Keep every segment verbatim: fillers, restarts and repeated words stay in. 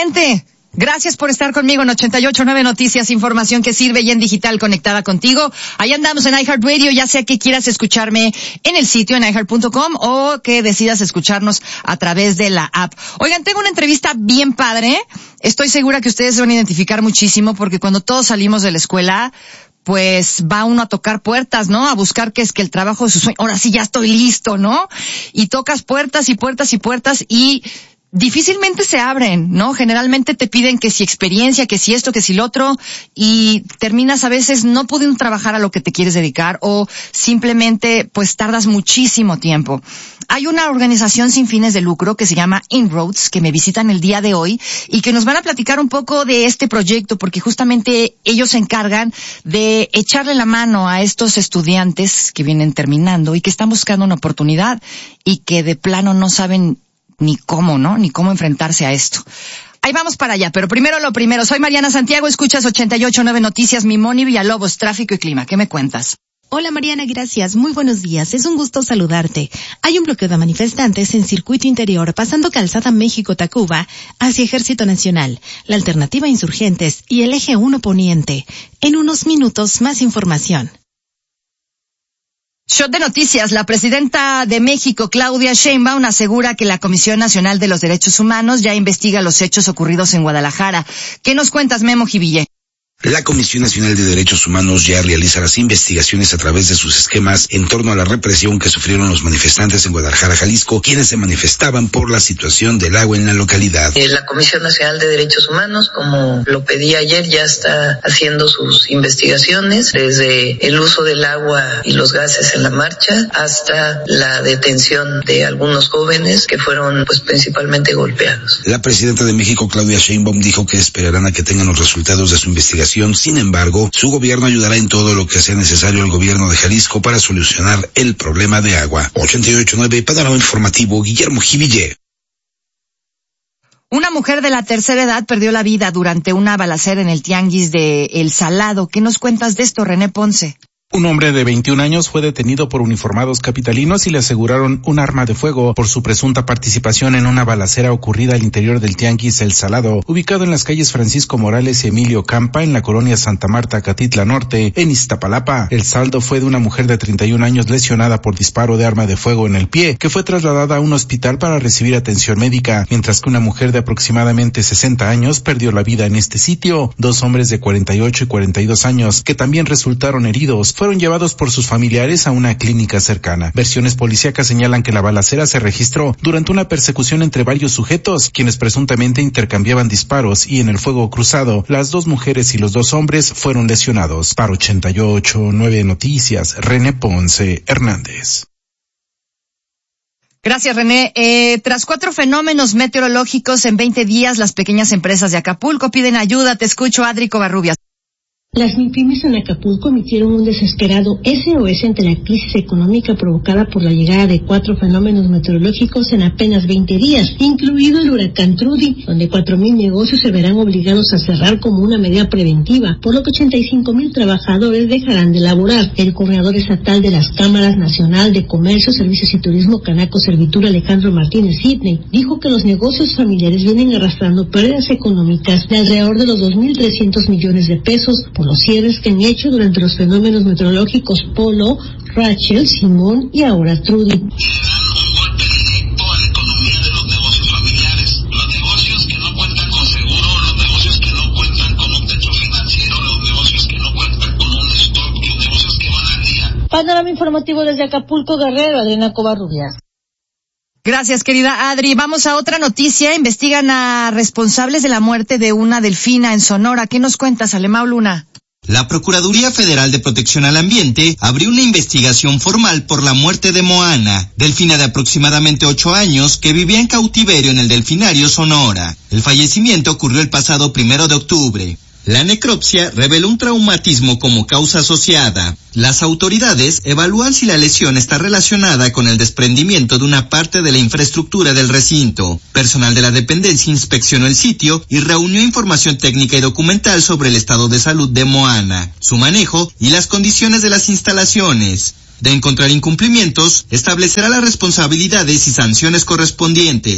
Excelente. Gracias por estar conmigo en ochenta y ocho punto nueve Noticias, información que sirve y en digital conectada contigo. Ahí andamos en iHeartRadio, ya sea que quieras escucharme en el sitio en i heart punto com o que decidas escucharnos a través de la app. Oigan, tengo una entrevista bien padre. Estoy segura que ustedes se van a identificar muchísimo porque cuando todos salimos de la escuela, pues va uno a tocar puertas, ¿no? A buscar qué es que el trabajo de sus sueños. Ahora sí ya estoy listo, ¿no? Y tocas puertas y puertas y puertas y difícilmente se abren, ¿no? Generalmente te piden que si experiencia, que si esto, que si lo otro, y terminas a veces no pudiendo trabajar a lo que te quieres dedicar o simplemente pues tardas muchísimo tiempo. Hay una organización sin fines de lucro que se llama Inroads, que me visitan el día de hoy y que nos van a platicar un poco de este proyecto porque justamente ellos se encargan de echarle la mano a estos estudiantes que vienen terminando y que están buscando una oportunidad y que de plano no saben ni cómo, ¿no? Ni cómo enfrentarse a esto. Ahí vamos para allá, pero primero lo primero. Soy Mariana Santiago, escuchas ochenta y ocho punto nueve Noticias, mi Moni Villalobos, tráfico y clima. ¿Qué me cuentas? Hola Mariana, gracias. Muy buenos días. Es un gusto saludarte. Hay un bloqueo de manifestantes en circuito interior pasando Calzada México-Tacuba hacia Ejército Nacional, la alternativa Insurgentes y el eje uno Poniente. En unos minutos más información. Shot de noticias. La presidenta de México, Claudia Sheinbaum, asegura que la Comisión Nacional de los Derechos Humanos ya investiga los hechos ocurridos en Guadalajara. ¿Qué nos cuentas, Memo Jiville? La Comisión Nacional de Derechos Humanos ya realiza las investigaciones a través de sus esquemas en torno a la represión que sufrieron los manifestantes en Guadalajara, Jalisco, quienes se manifestaban por la situación del agua en la localidad. Eh, la Comisión Nacional de Derechos Humanos, como lo pedí ayer, ya está haciendo sus investigaciones, desde el uso del agua y los gases en la marcha hasta la detención de algunos jóvenes que fueron pues principalmente golpeados. La presidenta de México, Claudia Sheinbaum, dijo que esperarán a que tengan los resultados de su investigación. Sin embargo, su gobierno ayudará en todo lo que sea necesario al gobierno de Jalisco para solucionar el problema de agua. ochenta y ocho punto nueve, Panorama Informativo, Guillermo Jiville. Una mujer de la tercera edad perdió la vida durante una balacera en el tianguis de El Salado. ¿Qué nos cuentas de esto, René Ponce? Un hombre de veintiún años fue detenido por uniformados capitalinos y le aseguraron un arma de fuego por su presunta participación en una balacera ocurrida al interior del tianguis El Salado, ubicado en las calles Francisco Morales y Emilio Campa, en la colonia Santa Marta, Catitla Norte, en Iztapalapa. El saldo fue de una mujer de treinta y un años lesionada por disparo de arma de fuego en el pie, que fue trasladada a un hospital para recibir atención médica, mientras que una mujer de aproximadamente sesenta años perdió la vida en este sitio. Dos hombres de cuarenta y ocho y cuarenta y dos años, que también resultaron heridos, fueron llevados por sus familiares a una clínica cercana. Versiones policíacas señalan que la balacera se registró durante una persecución entre varios sujetos, quienes presuntamente intercambiaban disparos, y en el fuego cruzado, las dos mujeres y los dos hombres fueron lesionados. Para ochenta y ocho punto nueve Noticias, René Ponce Hernández. Gracias, René. Eh, tras cuatro fenómenos meteorológicos en veinte días, las pequeñas empresas de Acapulco piden ayuda. Te escucho, Adri Covarrubias. Las MIPYMES en Acapulco emitieron un desesperado S O S ante la crisis económica provocada por la llegada de cuatro fenómenos meteorológicos en apenas veinte días, incluido el huracán Trudy, donde cuatro mil negocios se verán obligados a cerrar como una medida preventiva, por lo que ochenta y cinco mil trabajadores dejarán de laborar. El coordinador estatal de las Cámaras Nacional de Comercio, Servicios y Turismo, Canaco Servitur, Alejandro Martínez Sidney, dijo que los negocios familiares vienen arrastrando pérdidas económicas de alrededor de los dos mil trescientos millones de pesos, por los cierres que han hecho durante los fenómenos meteorológicos Polo, Rachel, Simón y ahora Trudy. Un golpe directo a la economía de los negocios familiares, los negocios que no cuentan con seguro, los negocios que no cuentan con un techo financiero, los negocios que no cuentan con un stock, los negocios que van al día. Panorama informativo desde Acapulco, Guerrero, Adriana Covarrubias. Gracias, querida Adri. Vamos a otra noticia. Investigan a responsables de la muerte de una delfina en Sonora. ¿Qué nos cuentas, Alemão Luna? La Procuraduría Federal de Protección al Ambiente abrió una investigación formal por la muerte de Moana, delfina de aproximadamente ocho años que vivía en cautiverio en el Delfinario Sonora. El fallecimiento ocurrió el pasado primero de octubre. La necropsia reveló un traumatismo como causa asociada. Las autoridades evalúan si la lesión está relacionada con el desprendimiento de una parte de la infraestructura del recinto. Personal de la dependencia inspeccionó el sitio y reunió información técnica y documental sobre el estado de salud de Moana, su manejo y las condiciones de las instalaciones. De encontrar incumplimientos, establecerá las responsabilidades y sanciones correspondientes.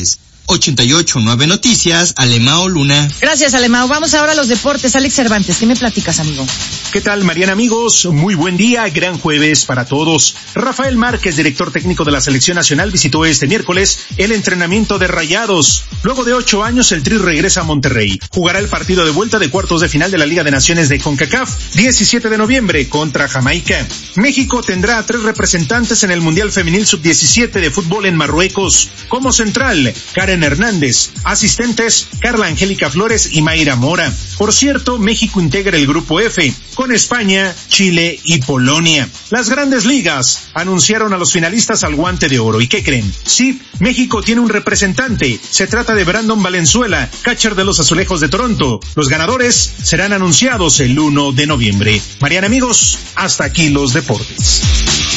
ochenta y ocho punto nueve Noticias, Alemao Luna. Gracias, Alemao. Vamos ahora a los deportes. Alex Cervantes, ¿qué me platicas, amigo? ¿Qué tal, Mariana, amigos? Muy buen día, gran jueves para todos. Rafael Márquez, director técnico de la Selección Nacional, visitó este miércoles el entrenamiento de Rayados. Luego de ocho años, el Tri regresa a Monterrey. Jugará el partido de vuelta de cuartos de final de la Liga de Naciones de CONCACAF, diecisiete de noviembre, contra Jamaica. México tendrá a tres representantes en el Mundial Femenil sub diecisiete de fútbol en Marruecos. Como central, Karen Hernández. Asistentes, Carla Angélica Flores y Mayra Mora. Por cierto, México integra el Grupo F, con España, Chile y Polonia. Las grandes ligas anunciaron a los finalistas al Guante de Oro. ¿Y qué creen? Sí, México tiene un representante. Se trata de Brandon Valenzuela, catcher de los Azulejos de Toronto. Los ganadores serán anunciados el uno de noviembre. Mariana, amigos, hasta aquí los deportes.